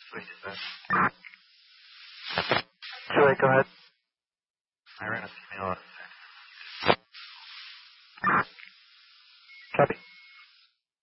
Switch this. Joey, go ahead. I ran a female